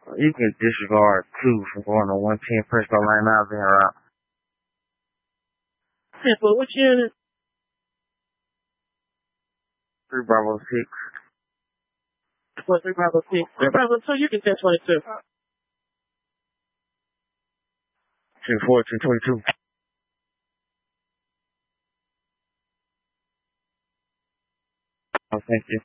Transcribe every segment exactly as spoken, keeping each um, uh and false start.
You can disregard two from going on one ten Prescott line now, then route. Simple, which unit? Three Bravo six. What, three Bravo six? Three Bravo two, you can ten twenty-two. Ten four, ten twenty-two. Oh, thank you.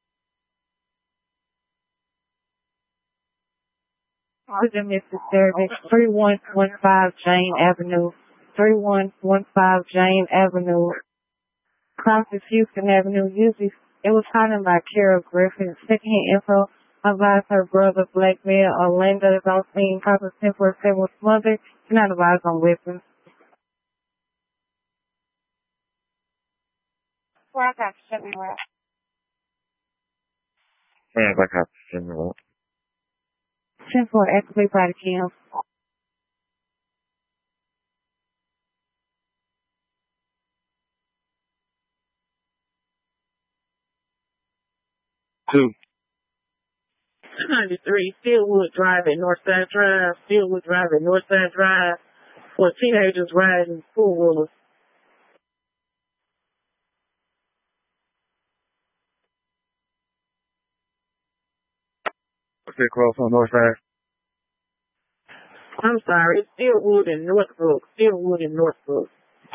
Roger, Mister Service, three one one five Jane Avenue, three one one five Jane Avenue, Crosses Houston Avenue. Usually, it was handled by Carol Griffin. Secondhand info advised her brother, black male, Orlando, is on scene. Proper ten four seven was smothered. Not advised on weapons. Where I got to shut me up. Yeah, like I said, no. ten four, activate body cam. Two. ninety-three, Steelwood Drive at Northside Drive, Steelwood Drive at Northside Drive, for teenagers riding four-wheelers. Stay close on north side. I'm sorry, it's Steelwood and Northbrook, Steelwood and Northbrook.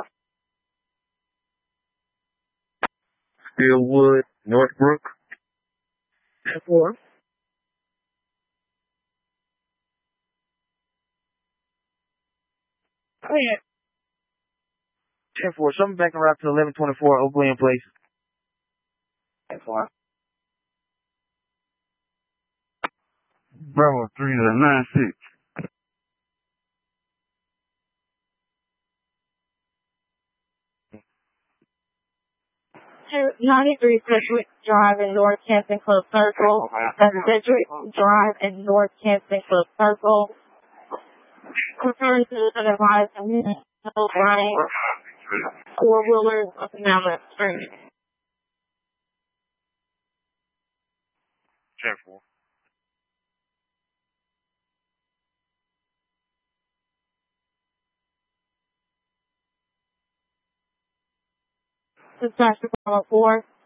Steelwood, Northbrook. ten four. Oh, yeah. ten four, something back around to eleven twenty-four Oak Glen Place. ten four. Bravo three to nine six. ninety-three Sedgwick Drive in North Kensington Club Circle. That's Sedgwick Drive in North Kensington Club Circle. Referring to the advice of Middle Drive. Four wheelers up and down that street. ten four. Dispatch to four.